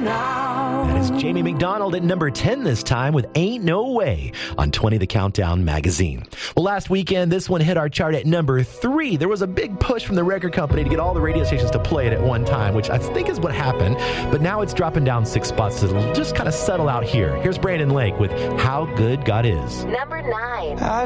now. That is Jamie McDonald at number 10 this time with Ain't No Way on 20 The Countdown magazine. Well, last weekend, this one hit our chart at number 3. There was a big push from the record company to get all the radio stations to play it at one time, which I think is what happened. But now it's dropping down 6 spots to just kind of settle out here. Here's Brandon Lake with How Good God Is. Number 9. I